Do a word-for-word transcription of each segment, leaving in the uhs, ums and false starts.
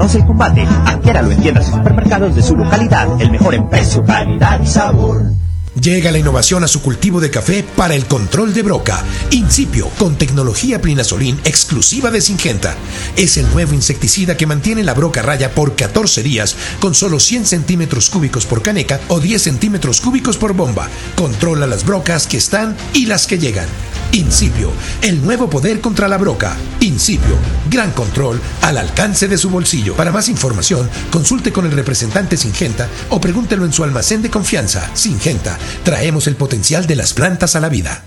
conoce el combate. Adquiéralo en tiendas y supermercados de su localidad. El mejor en precio, calidad y sabor. Llega la innovación a su cultivo de café para el control de broca. Incipio, con tecnología Plinazolin exclusiva de Syngenta. Es el nuevo insecticida que mantiene la broca a raya por catorce días con solo cien centímetros cúbicos por caneca o diez centímetros cúbicos por bomba. Controla las brocas que están y las que llegan. Incipio, el nuevo poder contra la broca. Incipio, gran control al alcance de su bolsillo. Para más información, consulte con el representante Syngenta o pregúntelo en su almacén de confianza. Syngenta, traemos el potencial de las plantas a la vida.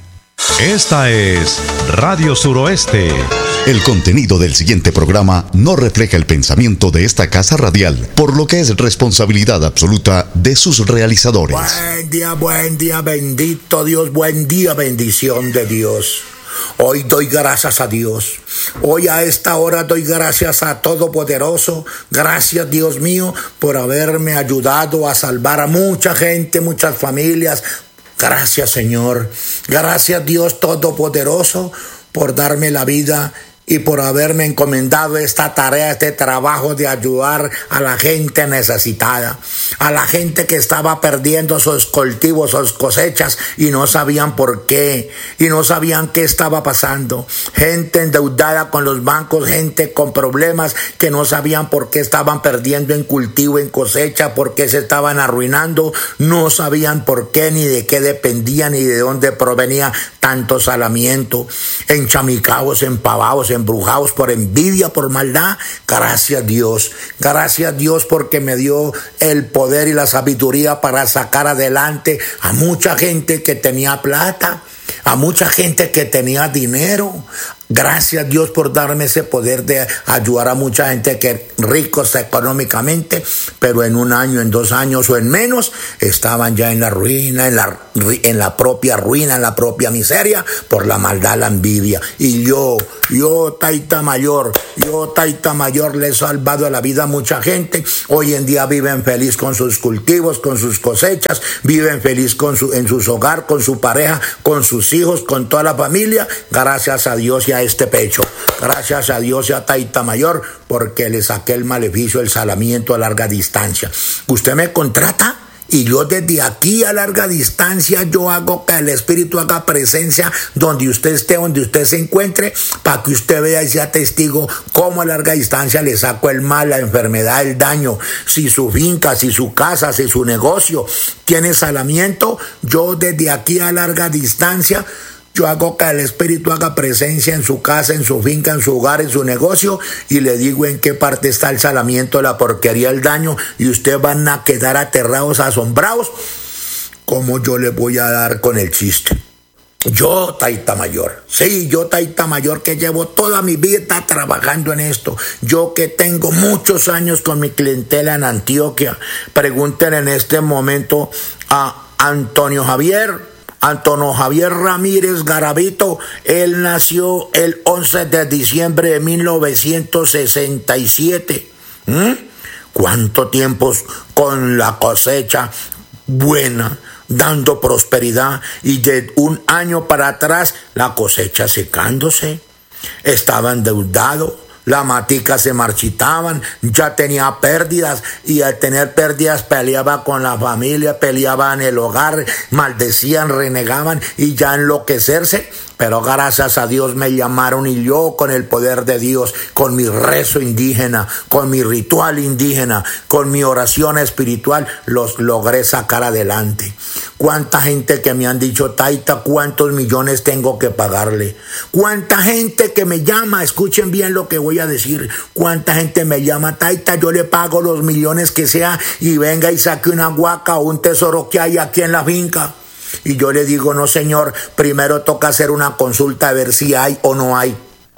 Esta es Radio Suroeste. El contenido del siguiente programa no refleja el pensamiento de esta casa radial, por lo que es responsabilidad absoluta de sus realizadores. Buen día, buen día, bendito Dios, buen día, bendición de Dios. Hoy doy gracias a Dios. Hoy a esta hora doy gracias a Todopoderoso. Gracias, Dios mío, por haberme ayudado a salvar a mucha gente, muchas familias. Gracias, Señor. Gracias, Dios Todopoderoso, por darme la vida y por haberme encomendado esta tarea, este trabajo de ayudar a la gente necesitada, a la gente que estaba perdiendo sus cultivos, sus cosechas y no sabían por qué, y no sabían qué estaba pasando. Gente endeudada con los bancos, gente con problemas que no sabían por qué estaban perdiendo en cultivo, en cosecha, por qué se estaban arruinando, no sabían por qué, ni de qué dependían, ni de dónde provenía tanto salamiento, enchamicados, empavados, embrujados por envidia, por maldad. Gracias, Dios. Gracias, Dios, porque me dio el poder y la sabiduría para sacar adelante a mucha gente que tenía plata, a mucha gente que tenía dinero. Gracias, Dios, por darme ese poder de ayudar a mucha gente que ricos económicamente, pero en un año, en dos años o en menos, estaban ya en la ruina, en la, en la propia ruina, en la propia miseria, por la maldad, la envidia. Y yo, yo, Taita Mayor, yo, Taita Mayor, le he salvado la vida a mucha gente. Hoy en día viven feliz con sus cultivos, con sus cosechas, viven feliz con su, en sus hogares, con su pareja, con sus hijos, con toda la familia. Gracias a Dios y a este pecho. Gracias a Dios y a Taita Mayor, porque le saqué el maleficio, el salamiento a larga distancia. Usted me contrata y yo desde aquí a larga distancia yo hago que el Espíritu haga presencia donde usted esté, donde usted se encuentre, para que usted vea y sea testigo cómo a larga distancia le saco el mal, la enfermedad, el daño. Si su finca, si su casa, si su negocio tiene salamiento, yo desde aquí a larga distancia yo hago que el Espíritu haga presencia en su casa, en su finca, en su hogar, en su negocio, y le digo en qué parte está el salamiento, la porquería, el daño, y ustedes van a quedar aterrados, asombrados, como yo les voy a dar con el chiste. Yo, Taita Mayor, sí, yo, Taita Mayor, que llevo toda mi vida trabajando en esto. Yo que tengo muchos años con mi clientela en Antioquia. Pregunten en este momento a Antonio Javier. Antonio Javier Ramírez Garavito, él nació el once de diciembre de mil novecientos sesenta y siete. ¿Mm? ¿Cuánto tiempo con la cosecha buena, dando prosperidad, y de un año para atrás la cosecha secándose? Estaba endeudado. Las maticas se marchitaban, ya tenía pérdidas, y al tener pérdidas peleaba con la familia, peleaba en el hogar, maldecían, renegaban, y ya enloquecerse. Pero gracias a Dios me llamaron, y yo con el poder de Dios, con mi rezo indígena, con mi ritual indígena, con mi oración espiritual, los logré sacar adelante. Cuánta gente que me han dicho: Taita, ¿cuántos millones tengo que pagarle? Cuánta gente que me llama, escuchen bien lo que voy a decir, cuánta gente me llama: Taita, yo le pago los millones que sea y venga y saque una huaca o un tesoro que hay aquí en la finca. Y yo le digo: no, señor, primero toca hacer una consulta a ver si hay o no hay.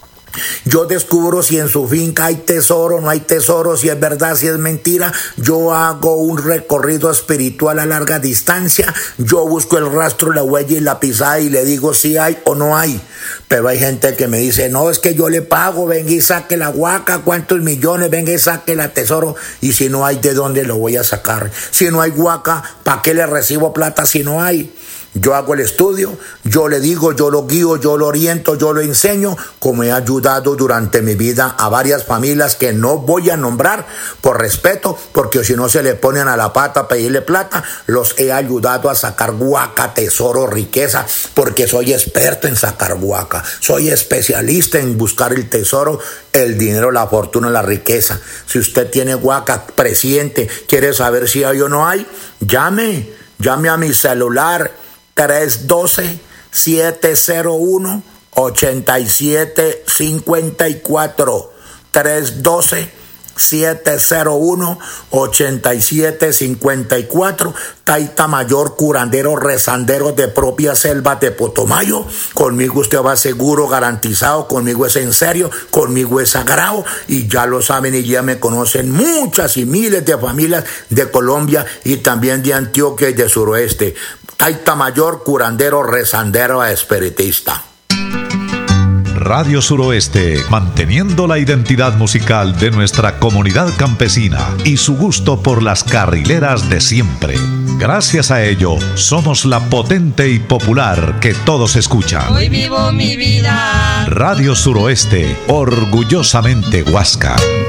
Yo descubro si en su finca hay tesoro, no hay tesoro, si es verdad, si es mentira. Yo hago un recorrido espiritual a larga distancia. Yo busco el rastro, la huella y la pisada y le digo si hay o no hay. Pero hay gente que me dice: no, es que yo le pago, venga y saque la huaca, cuántos millones, venga y saque la tesoro. Y si no hay, ¿de dónde lo voy a sacar? Si no hay huaca, ¿para qué le recibo plata si no hay? Yo hago el estudio, yo le digo, yo lo guío, yo lo oriento, yo lo enseño, como he ayudado durante mi vida a varias familias que no voy a nombrar por respeto, porque si no se le ponen a la pata a pedirle plata. Los he ayudado a sacar guaca, tesoro, riqueza, porque soy experto en sacar guaca, soy especialista en buscar el tesoro, el dinero, la fortuna, la riqueza. Si usted tiene guaca, presidente, quiere saber si hay o no hay, llame, llame a mi celular tres uno dos, siete cero uno, ocho siete cinco cuatro, tres uno dos, siete cero uno, ocho siete cinco cuatro. Taita Mayor, curandero, rezandero de propia selva de Potomayo. Conmigo usted va seguro, garantizado. Conmigo es en serio, conmigo es sagrado. Y ya lo saben y ya me conocen muchas y miles de familias de Colombia y también de Antioquia y de Suroeste. Taita Mayor, curandero, rezandero, espiritista. Radio Suroeste, manteniendo la identidad musical de nuestra comunidad campesina y su gusto por las carrileras de siempre. Gracias a ello, somos la potente y popular que todos escuchan. Hoy vivo mi vida. Radio Suroeste, orgullosamente Huasca.